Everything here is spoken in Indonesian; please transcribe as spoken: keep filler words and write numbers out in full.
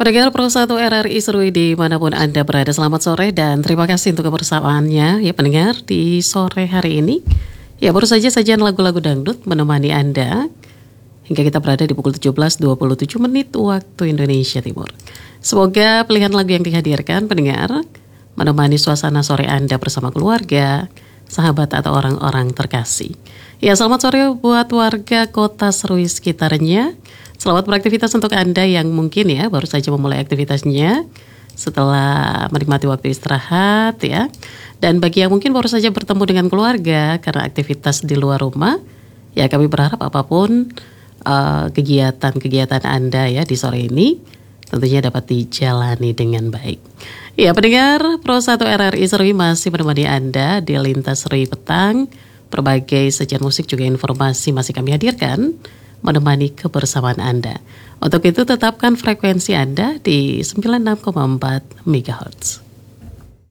Pendengar Pro satu R R I Serui dimanapun Anda berada, selamat sore dan terima kasih untuk kebersamaannya ya pendengar di sore hari ini. Ya baru saja sajian lagu-lagu dangdut menemani Anda hingga kita berada di pukul tujuh belas dua puluh tujuh menit waktu Indonesia Timur. Semoga pilihan lagu yang dihadirkan pendengar menemani suasana sore Anda bersama keluarga, sahabat atau orang-orang terkasih. Ya selamat sore buat warga kota Serui sekitarnya. Selamat beraktivitas untuk Anda yang mungkin ya baru saja memulai aktivitasnya setelah menikmati waktu istirahat ya. Dan bagi yang mungkin baru saja bertemu dengan keluarga karena aktivitas di luar rumah, ya kami berharap apapun uh, kegiatan-kegiatan Anda ya di sore ini tentunya dapat dijalani dengan baik. Ya pendengar, Pro satu R R I Serui masih menemani Anda di Lintas Serui Petang. Berbagai sajian musik juga informasi masih kami hadirkan menemani kebersamaan Anda. Untuk itu tetapkan frekuensi Anda di sembilan puluh enam koma empat megahertz.